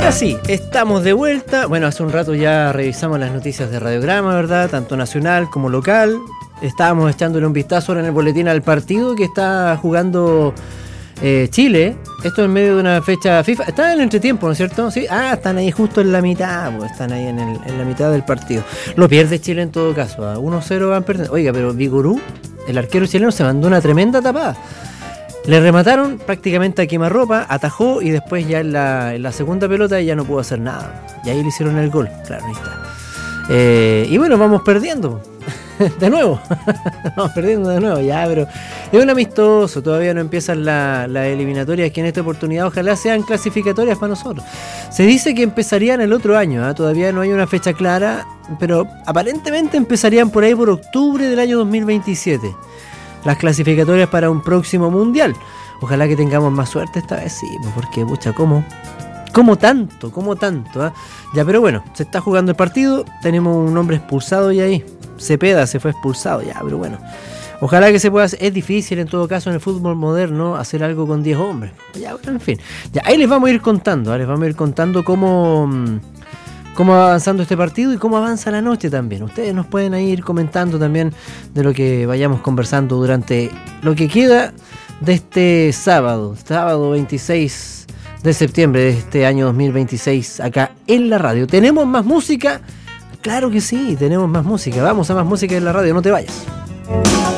Ahora sí, estamos de vuelta. Bueno, hace un rato ya revisamos las noticias de Radiograma, ¿verdad? Tanto nacional como local. Estábamos echándole un vistazo ahora en el boletín al partido que está jugando Chile. Esto en medio de una fecha FIFA. Está en el entretiempo, ¿no es cierto? ¿Sí? Ah, están ahí justo en la mitad. Pues están ahí en la mitad del partido. Lo pierde Chile en todo caso. 1-0 van perdiendo. Oiga, pero Vigorú, el arquero chileno, se mandó una tremenda tapada. Le remataron prácticamente a quemarropa, atajó y después ya en la segunda pelota ya no pudo hacer nada. Y ahí le hicieron el gol, claro, ahí está. Y bueno, vamos perdiendo. De nuevo. Vamos perdiendo de nuevo, ya, pero es un amistoso, todavía no empiezan las eliminatorias que en esta oportunidad ojalá sean clasificatorias para nosotros. Se dice que empezarían el otro año, todavía no hay una fecha clara, pero aparentemente empezarían por ahí por octubre del año 2027. Las clasificatorias para un próximo mundial. Ojalá que tengamos más suerte esta vez, sí, porque pucha, ¿cómo tanto? Ya, pero bueno, se está jugando el partido, tenemos un hombre expulsado ya ahí. Cepeda se fue expulsado ya, pero bueno. Ojalá que se pueda hacer. Es difícil en todo caso en el fútbol moderno hacer algo con 10 hombres. Ya, bueno, en fin. Ya, ahí les vamos a ir contando, cómo va avanzando este partido y cómo avanza la noche también. Ustedes nos pueden ir comentando también de lo que vayamos conversando durante lo que queda de este sábado 26 de septiembre de este año 2026 acá en la radio. ¿Tenemos más música? Claro que sí, tenemos más música. Vamos a más música en la radio, no te vayas.